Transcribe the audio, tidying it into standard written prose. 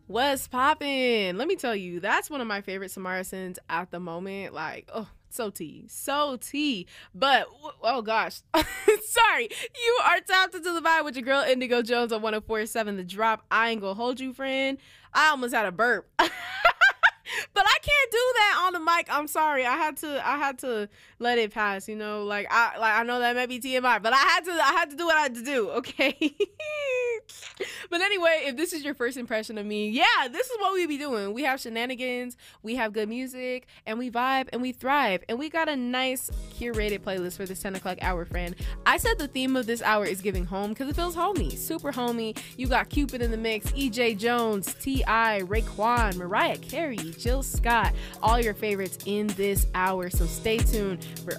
What's poppin'? Let me tell you, that's one of my favorite Samaritans at the moment. Like, oh, so tea, so tea. But oh gosh, sorry. You are tapped into the vibe with your girl Indigo Jones on 104.7 The Drop. I ain't gonna hold you, friend. I almost had a burp. But I can't do that on the mic. I'm sorry. I had to let it pass, you know. I know that may be TMI, but I had to do what I had to do, okay? But anyway, if this is your first impression of me, yeah, this is what we be doing. We have shenanigans, we have good music, and we vibe and we thrive. And we got a nice curated playlist for this 10 o'clock hour, friend. I said the theme of this hour is giving home because it feels homey, super homey. You got Cupid in the mix, EJ Jones, T.I., Raekwon, Mariah Carey, Jill Scott, all your favorites in this hour. So stay tuned for